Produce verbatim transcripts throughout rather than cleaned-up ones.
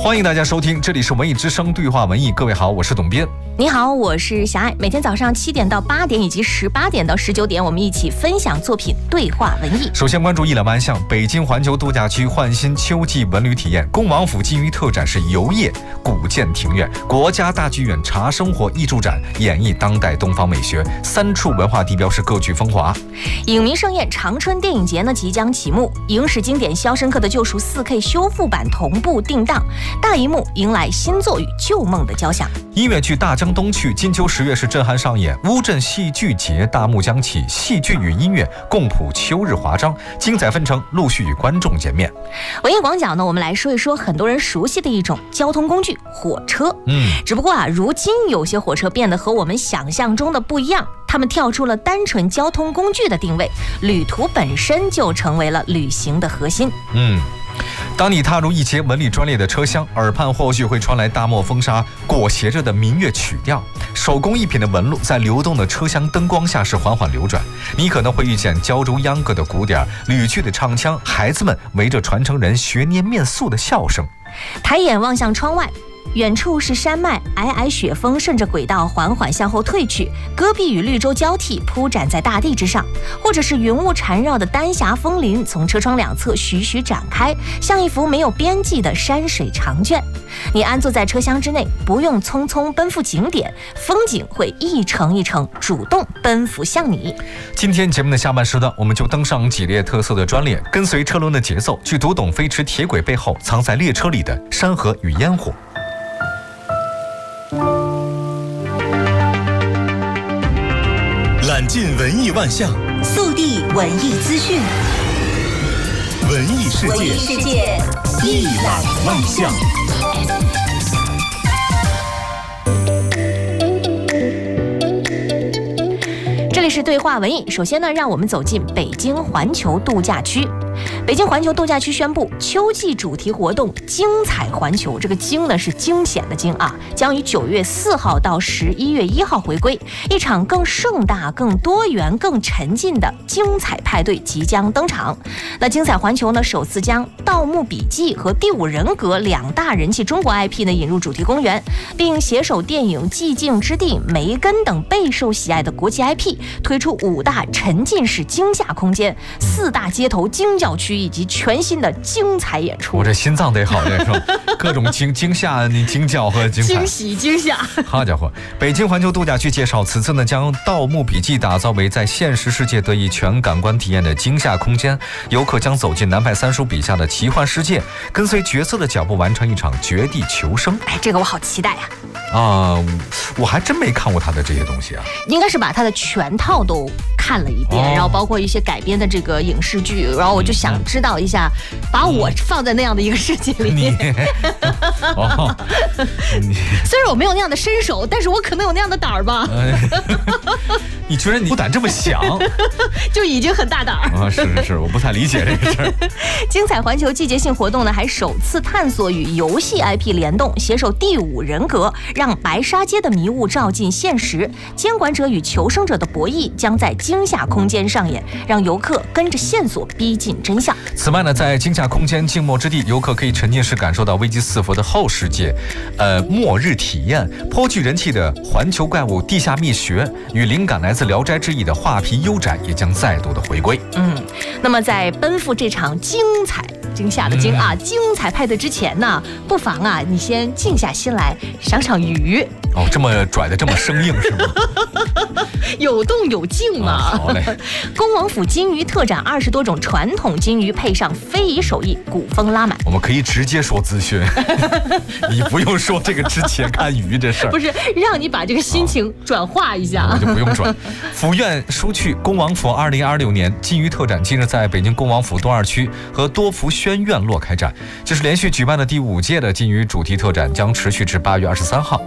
欢迎大家收听，这里是文艺之声对话文艺。各位好，我是董编。 你好，我是小爱。每天早上七点到八点以及十八点到十九点，我们一起分享作品，对话文艺。 首先关注一览万象，北京环球度假区焕新秋季文旅体验，恭王府金鱼特展是游曳古建庭院，国家大剧院茶生活艺术展演绎当代东方美学，三处文化地标是各具风华。 影迷盛宴长春电影节呢即将启幕，影史经典《肖申克的救赎》四 K 修复版同步定档，大荧幕迎来新作与旧梦的交响。 音乐剧《大江东去》金秋十月是震撼上演，乌镇戏剧节大幕将起，戏剧与音乐共谱秋日华章，精彩纷呈，陆续与观众见面。 文艺广角呢，我们来说一说很多人熟悉的一种交通工具——火车。嗯，只不过啊，如今有些火车变得和我们想象中的不一样，他们跳出了单纯交通工具的定位，旅途本身就成为了旅行的核心。 嗯。当你踏入一节文理专列的车厢，耳畔或许会传来大漠风沙裹挟着的民乐曲调，手工艺品的纹路在流动的车厢灯光下是缓缓流转。你可能会遇见胶州秧歌的鼓点，吕剧的唱腔，孩子们围着传承人学捏面塑的笑声。 抬眼望向窗外，远处是山脉，皑皑雪峰顺着轨道缓缓向后退去，戈壁与绿洲交替铺展在大地之上，或者是云雾缠绕的丹霞峰林从车窗两侧徐徐展开，像一幅没有边际的山水长卷。你安坐在车厢之内，不用匆匆奔赴景点，风景会一程一程主动奔赴向你。 今天节目的下半时段，我们就登上几列特色的专列，跟随车轮的节奏，去读懂飞驰铁轨背后藏在列车里的山河与烟火。 揽尽文艺万象， 速递文艺资讯， 文艺世界， 文艺世界一览万象。 这里是对话文艺，首先呢，让我们走进北京环球度假区。北京环球度假区宣布，秋季主题活动“精彩环球”，这个“精”呢是惊险的“惊”啊，将于九月四号到十一月一号回归。一场更盛大、更多元、更沉浸的精彩派对即将登场。那精彩环球呢，首次将《盗墓笔记》和《第五人格》两大人气中国 I P 呢引入主题公园，并携手电影《寂静之地》、《梅根》等备受喜爱的国际 I P， 推出五大沉浸式惊吓空间、四大街头惊叫区以及全新的精彩演出。 我这心脏得好，这是吧？各种惊惊吓、惊叫和精彩、 惊喜、惊吓。 好家伙！北京环球度假区介绍，此次呢将《盗墓笔记》打造为在现实世界得以全感官体验的惊吓空间，游客将走进南派三叔笔下的奇幻世界，跟随角色的脚步完成一场绝地求生。 哎，这个我好期待呀！ 啊，我还真没看过他的这些东西啊。 应该是把他的全套都看了一遍，哦、然后包括一些改编的这个影视剧，然后我就想知道一下，嗯、把我放在那样的一个世界里。 你，哦， 你虽然我没有那样的身手，但是我可能有那样的胆儿吧。哎、 你觉得你不胆这么想， 就已经很大胆啊！是是是，我不太理解这个事儿。 精彩环球季节性活动呢，还首次探索与游戏 I P 联动，携手第五人格，让白沙街的迷雾照进现实，监管者与求生者的博弈将在惊吓空间上演，让游客跟着线索逼近真相。 此外呢，在惊吓空间静默之地，游客可以沉浸式感受到危机四伏的后世界，呃，末日体验。颇具人气的环球怪物地下秘学与灵感来自聊斋志异的画皮幽宅也将再度的回归。 嗯，那么在奔赴这场精彩惊吓的惊啊、嗯、精彩派对之前呢，不妨啊你先静下心来赏赏鱼。 哦，这么拽的这么生硬是吗？ 有动有静嘛、 啊、好嘞。 恭王府金鱼特展二十多种传统金鱼，配上非遗手艺，古风拉满。 我们可以直接说资讯，你不用说这个之前看鱼这事儿， 不是让你把这个心情转化一下， 我就不用转。府院书趣恭王府二零二六年金鱼特展今日在北京恭王府东二区和多福轩院落开展，这是连续举办的第五届的金鱼主题特展，将持续至八月二十三号。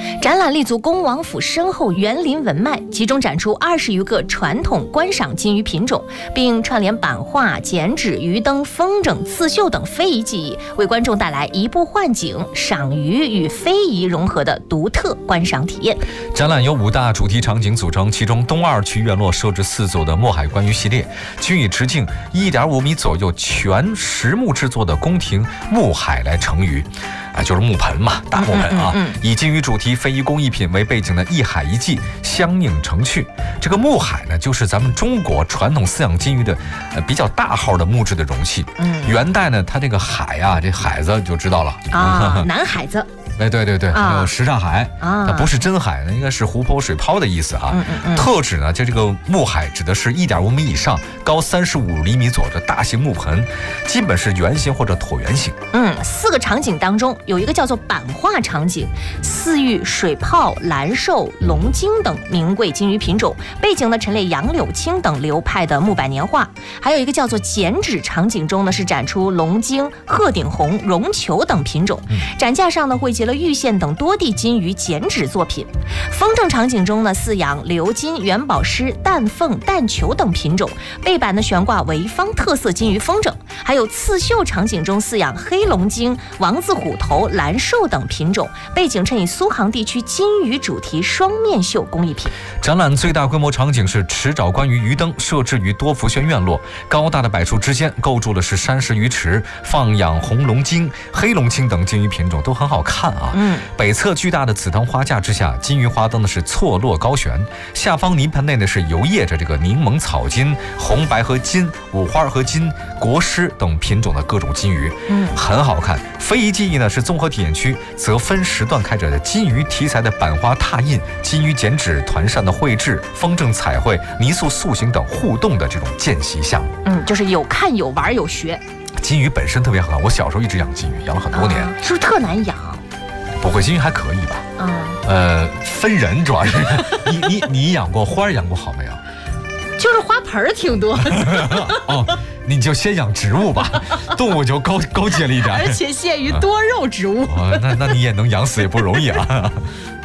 展览立足恭王府深厚园林文脉，其中展出二十余个传统观赏金鱼品种，并串联版画、剪纸、鱼灯、风筝、刺绣等非遗技艺，为观众带来移步换景、赏鱼与非遗融合的独特观赏体验。 展览由五大主题场景组成，其中东二区院落设置四座的墨海观鱼系列，均以直径一点五米左右全实木制作的宫廷木海来成鱼。啊，就是木盆嘛，大木盆啊， 嗯嗯嗯、 以金鱼主题非遗工艺品为背景的一海一季相映成趣。这个木海呢，就是咱们中国传统饲养金鱼的呃比较大号的木质的容器。嗯，元代呢，它这个海啊，这海子就知道了啊，南海子。 哎，对对对，还有什刹海啊， 它不是真海，那应该是湖泊水泡的意思啊。 嗯嗯嗯、 特指呢，就这个木海指的是一点五米以上、高三十五厘米左右的大型木盆，基本是圆形或者椭圆形。 嗯，四个场景当中有一个叫做版画场景，饲育水泡、蓝瘦、龙晶等名贵金鱼品种，背景呢陈列杨柳青等流派的木板年画。还有一个叫做剪纸场景中呢是展出龙晶、鹤顶红、绒球等品种， 嗯、 展架上呢汇集了玉县等多地金鱼剪纸作品。风筝场景中呢饲养鎏金、元宝狮、蛋凤、蛋球等品种，背板呢悬挂潍坊特色金鱼风筝。还有刺绣场景中饲养黑龙晶、王字虎头、蓝瘦等品种，背景衬以苏杭地区金鱼主题双面绣工艺品。 展览最大规模场景是池沼观鱼鱼灯，设置于多福轩院落，高大的柏树之间构筑的是山石鱼池，放养红龙晶、黑龙青等金鱼品种都很好看啊。 嗯， 北侧巨大的紫藤花架之下，金鱼花灯呢是错落高悬，下方泥盆内呢是游曳着这个柠檬草金、红白和金、五花和金、国狮等品种的各种金鱼， 嗯， 很好看。非遗技艺呢是综合体验区，则分时段开展的金鱼题材的版画拓印、金鱼剪纸、团扇的绘制、风筝彩绘、泥塑塑形等互动的这种见习项目。 嗯，就是有看有玩有学。 金鱼本身特别好看，我小时候一直养金鱼，养了很多年。 啊、是不是特难养？ 不会，金鱼还可以吧？ 嗯， 呃，分人主要是。你你你养过花养过好没有？ 就是花盆儿挺多的。 哦，你就先养植物吧，动物就高高阶了一点， 而且限于多肉植物。 哦，那那你也能养死也不容易啊。